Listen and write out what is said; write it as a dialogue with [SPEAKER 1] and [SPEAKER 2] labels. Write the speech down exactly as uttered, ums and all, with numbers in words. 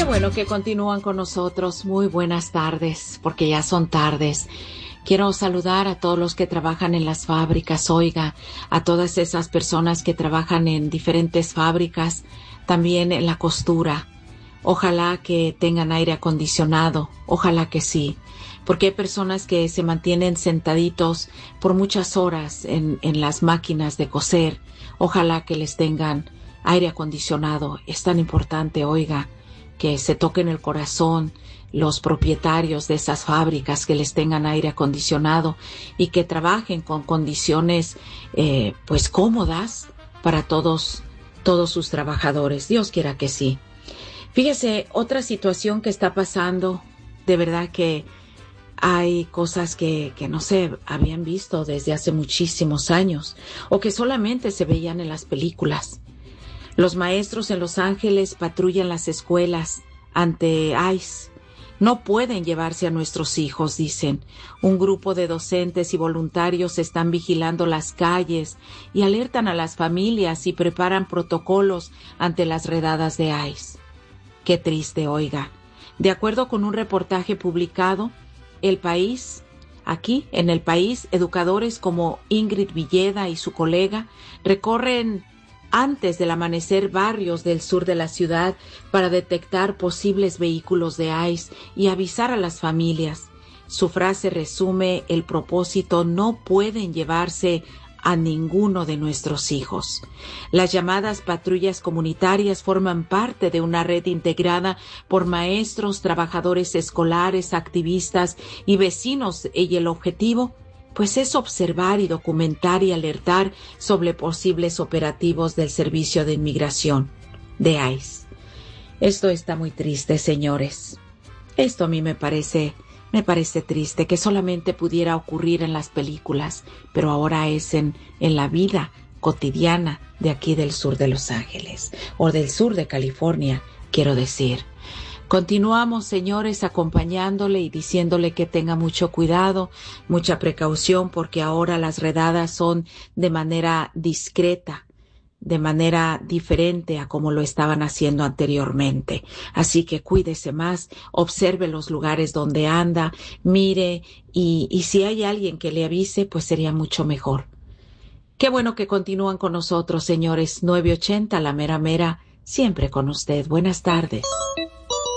[SPEAKER 1] Qué bueno que continúan con nosotros. Muy buenas tardes, porque ya son tardes. Quiero saludar a todos los que trabajan en las fábricas, oiga, a todas esas personas que trabajan en diferentes fábricas, también en la costura. Ojalá que tengan aire acondicionado, ojalá que sí, porque hay personas que se mantienen sentaditos por muchas horas en, en las máquinas de coser. Ojalá que les tengan aire acondicionado. Es tan importante, oiga, que se toquen el corazón los propietarios de esas fábricas, que les tengan aire acondicionado y que trabajen con condiciones eh, pues cómodas para todos, todos sus trabajadores. Dios quiera que sí. Fíjese, otra situación que está pasando, de verdad que hay cosas que, que no se habían visto desde hace muchísimos años o que solamente se veían en las películas. Los maestros en Los Ángeles patrullan las escuelas ante ICE. No pueden llevarse a nuestros hijos, dicen. Un grupo de docentes y voluntarios están vigilando las calles y alertan a las familias y preparan protocolos ante las redadas de ICE. Qué triste, oiga. De acuerdo con un reportaje publicado, El País, aquí en El País, educadores como Ingrid Villeda y su colega recorren antes del amanecer barrios del sur de la ciudad para detectar posibles vehículos de ICE y avisar a las familias. Su frase resume el propósito: no pueden llevarse a ninguno de nuestros hijos. Las llamadas patrullas comunitarias forman parte de una red integrada por maestros, trabajadores escolares, activistas y vecinos, y el objetivo pues es observar y documentar y alertar sobre posibles operativos del Servicio de Inmigración, de ICE. Esto está muy triste, señores. Esto a mí me parece, me parece triste que solamente pudiera ocurrir en las películas, pero ahora es en, en la vida cotidiana de aquí del sur de Los Ángeles, o del sur de California, quiero decir. Continuamos, señores, acompañándole y diciéndole que tenga mucho cuidado, mucha precaución, porque ahora las redadas son de manera discreta, de manera diferente a como lo estaban haciendo anteriormente. Así que cuídese más, observe los lugares donde anda, mire, y, y si hay alguien que le avise, pues sería mucho mejor. Qué bueno que continúan con nosotros, señores. nueve ochenta, la mera mera, siempre con usted. Buenas tardes.